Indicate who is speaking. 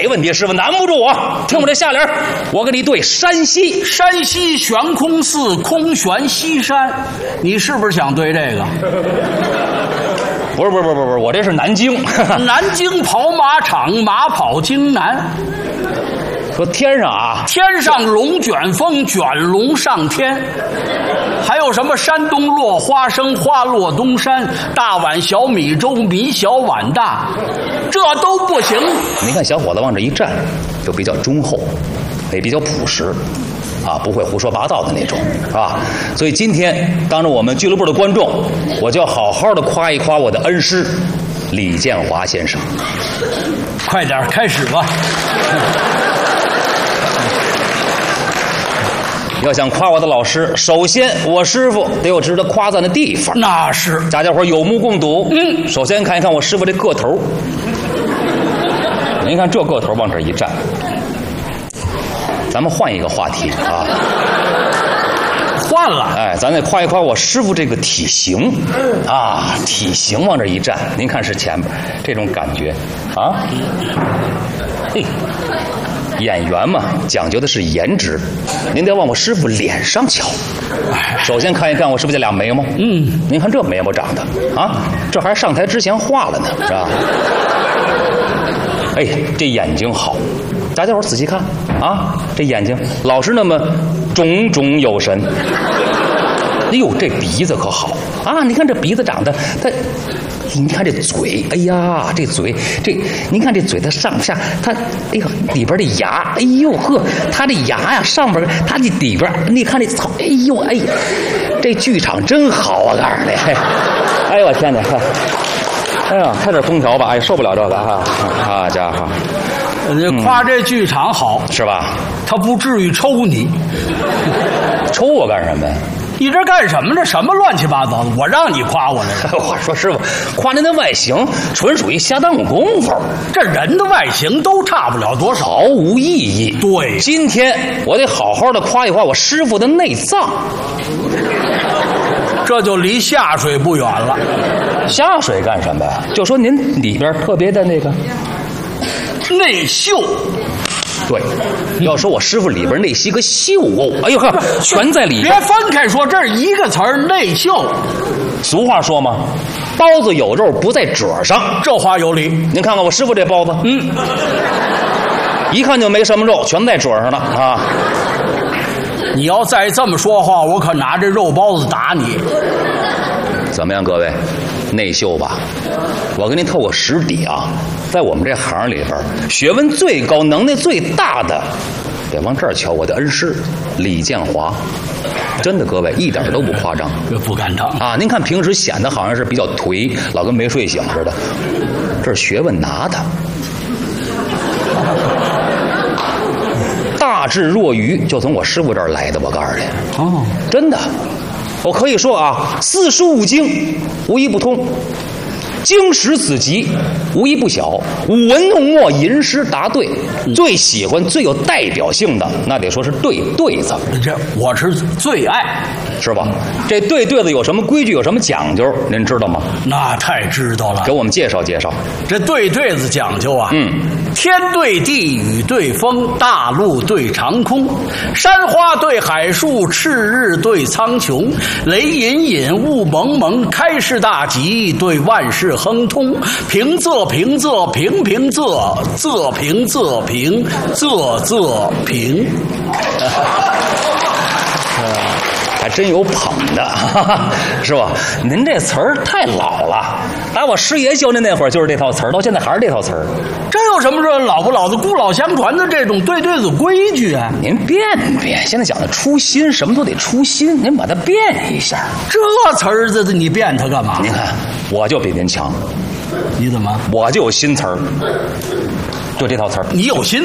Speaker 1: 没问题，师傅难不住我。听我这下联，我给你对山西。
Speaker 2: 山西悬空寺空悬西山，你是不是想对这个？
Speaker 1: 不是，我这是南京。
Speaker 2: 南京跑马场，马跑京南。
Speaker 1: 说天上啊，
Speaker 2: 天上龙卷风，卷龙上天。还有什么山东落花生，花落东山，大碗小米粥，米小碗大，这都不行。
Speaker 1: 你看小伙子往这一站，就比较忠厚，也比较朴实，啊，不会胡说八道的那种，是吧？所以今天当着我们俱乐部的观众，我就要好好的夸一夸我的恩师李建华先生。
Speaker 2: 快点开始吧。
Speaker 1: 要想夸我的老师，首先我师傅得有值得夸赞的地方。
Speaker 2: 那是，
Speaker 1: 大家伙有目共睹。首先看一看我师傅这个头。您看这个头往这一站，咱们换一个话题啊。
Speaker 2: 换了，
Speaker 1: 哎，咱得夸一夸我师傅这个体型啊，体型往这一站，您看是前边这种感觉啊。嘿。演员嘛，讲究的是颜值，您得往我师傅脸上瞧。首先看一看我师傅这俩眉毛，您看这眉毛长的啊，这还上台之前画了呢，是吧？哎，这眼睛好，大家伙仔细看啊，这眼睛老是那么炯炯有神。哎呦，这鼻子可好啊！你看这鼻子长得，它，你看这嘴，哎呀，这嘴，这，您看这嘴的上下，它，哎呦，里边的牙，哎呦呵，它这牙呀，上边它这里边，你看这草，哎呦哎，这剧场真好啊！告诉你，哎呦我天哪，哎呀，开点空调吧，哎，受不了这个哈，好家伙，
Speaker 2: 夸这剧场好
Speaker 1: 是吧？
Speaker 2: 他不至于抽你，
Speaker 1: 抽我干什么呀？
Speaker 2: 你这干什么呢？什么乱七八糟的？我让你夸我来着。
Speaker 1: 我说师傅，夸您的外形纯属于瞎耽误功夫。
Speaker 2: 这人的外形都差不了多少，
Speaker 1: 毫无意义。
Speaker 2: 对，
Speaker 1: 今天我得好好的夸一夸我师傅的内脏。
Speaker 2: 这就离下水不远了。
Speaker 1: 下水干什么呀？就说您里边特别的那个
Speaker 2: 内秀。
Speaker 1: 对，要说我师傅里边那些个秀哦，哎呦呵，全在里边。
Speaker 2: 别分开说，这是一个词儿，内秀。
Speaker 1: 俗话说嘛，包子有肉不在褶上，
Speaker 2: 这话有理。
Speaker 1: 您看看我师傅这包子，一看就没什么肉，全在褶上了啊。
Speaker 2: 你要再这么说话，我可拿这肉包子打你。
Speaker 1: 怎么样，各位？内秀吧，我给您透个实底啊，在我们这行里边，学问最高、能耐最大的，得往这儿瞧。我的恩师李建华，真的，各位一点都不夸张，
Speaker 2: 不敢当
Speaker 1: 啊！您看平时显得好像是比较颓，老跟没睡醒似的，这是学问拿的。大智若愚就从我师傅这儿来的，我告诉你，
Speaker 2: 哦，
Speaker 1: 真的。我可以说啊，四书五经无一不通，经史子集无一不晓，舞文弄墨吟诗答对，最喜欢最有代表性的那得说是对子。
Speaker 2: 这我是最爱，
Speaker 1: 是吧？这对子有什么规矩，有什么讲究，您知道吗？
Speaker 2: 那太知道了，
Speaker 1: 给我们介绍介绍。
Speaker 2: 这对子讲究啊，天对地，雨对风，大陆对长空，山花对海树，赤日对苍穹，雷隐隐，雾蒙蒙，开市大吉，对万事亨通，平仄平仄平平仄，仄平仄平，仄平。
Speaker 1: 还真有捧的，哈哈，是吧？您这词儿太老了，打我师爷教您那会儿就是这套词儿，到现在还是这套词儿。
Speaker 2: 这有什么说老不老的、古老相传的这种对子规矩啊？
Speaker 1: 您变变，现在讲的初心，什么都得初心，您把它变一下。
Speaker 2: 这词儿子你变它干嘛？
Speaker 1: 您看，我就比您强。
Speaker 2: 你怎么？
Speaker 1: 我就有新词儿，就这套词儿。
Speaker 2: 你有新